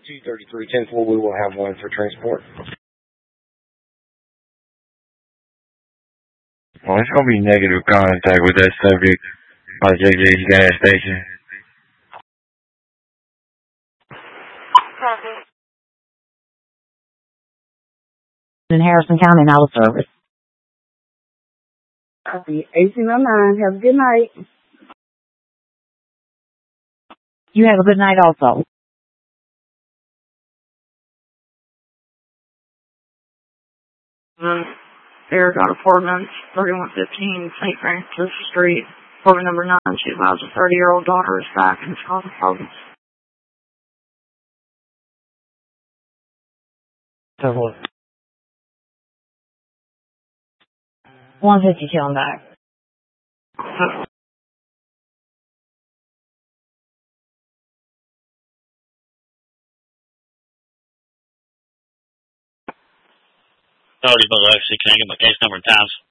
233-10-4, we will have one for transport. Well, it's going to be negative contact with that subject by JJ's gas station. Copy. In Harrison County, now service. Copy. 1809. Have a good night. You have a good night also. Eric Apartments, 3115 St. Francis Street, apartment number 9. She allows a 30-year-old daughter is back and it's causing problems. So what? 152 on back. Already below, so can I get my case number and times?